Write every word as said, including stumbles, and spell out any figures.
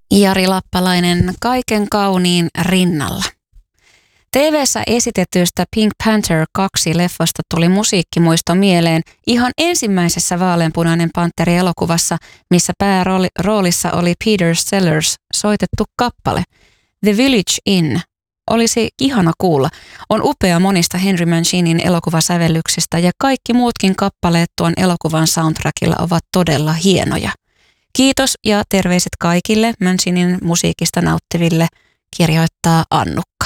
Jari Lappalainen Kaiken kauniin rinnalla. T V:ssä esitetystä Pink Panther kaksi leffasta tuli musiikkimuisto mieleen ihan ensimmäisessä Vaaleanpunainen Pantteri -elokuvassa, missä pääroolissa oli Peter Sellers soitettu kappale The Village Inn. Olisi ihana kuulla. On upea monista Henry Mancinin elokuvasävellyksistä ja kaikki muutkin kappaleet tuon elokuvan soundtrackilla ovat todella hienoja. Kiitos ja terveiset kaikille Mancinin musiikista nauttiville, kirjoittaa Annukka.